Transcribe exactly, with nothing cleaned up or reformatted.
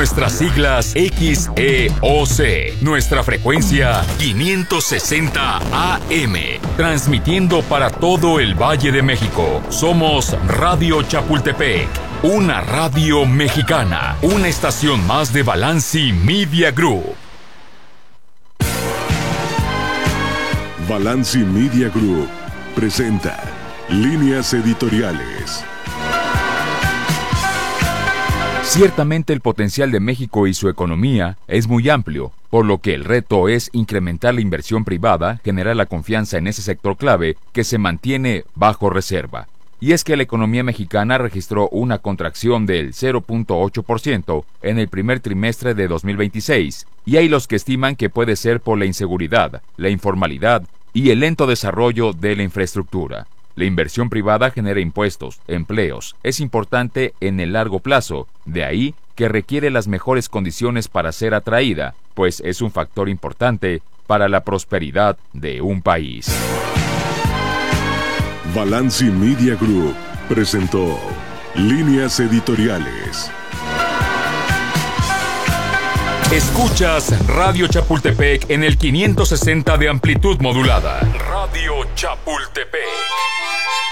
Nuestras siglas X E O C. Nuestra frecuencia quinientos sesenta A M. Transmitiendo para todo el Valle de México. Somos Radio Chapultepec. Una radio mexicana. Una estación más de Balanci Media Group. Balanci Media Group presenta Líneas Editoriales. Ciertamente el potencial de México y su economía es muy amplio, por lo que el reto es incrementar la inversión privada, generar la confianza en ese sector clave que se mantiene bajo reserva. Y es que la economía mexicana registró una contracción del cero punto ocho por ciento en el primer trimestre de dos mil veintiséis, y hay los que estiman que puede ser por la inseguridad, la informalidad y el lento desarrollo de la infraestructura. La inversión privada genera impuestos, empleos, es importante en el largo plazo, de ahí que requiere las mejores condiciones para ser atraída, pues es un factor importante para la prosperidad de un país. Balanci Media Group presentó Líneas Editoriales. Escuchas Radio Chapultepec en el quinientos sesenta de amplitud modulada. Radio Chapultepec.